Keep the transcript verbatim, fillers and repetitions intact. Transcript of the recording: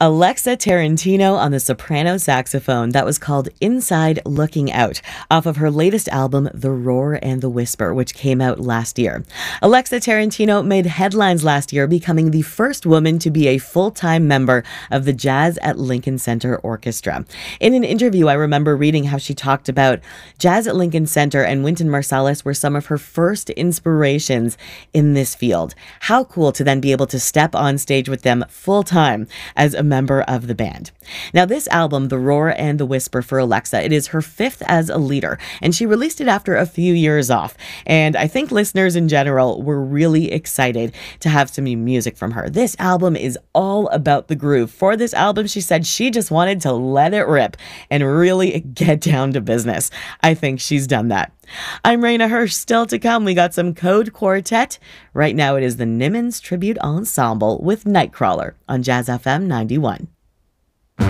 Alexa Tarantino on the soprano saxophone. That was called Inside Looking Out, off of her latest album, The Roar and the Whisper, which came out last year. Alexa Tarantino made headlines last year, becoming the first woman to be a full-time member of the Jazz at Lincoln Center Orchestra. In an interview, I remember reading how she talked about Jazz at Lincoln Center and Wynton Marsalis were some of her first inspirations in this field. How cool to then be able to step on stage with them full-time as a member of the band. Now, this album, The Roar and the Whisper for Alexa, it is her fifth as a leader, and she released it after a few years off. And I think listeners in general were really excited to have some new music from her. This album is all about the groove. For this album, she said she just wanted to let it rip and really get down to business. I think she's done that. I'm Raina Hirsch. Still to come, we got some Code Quartet. Right now, it is the Nimmons Tribute Ensemble with Nightcrawler on Jazz F M ninety-one.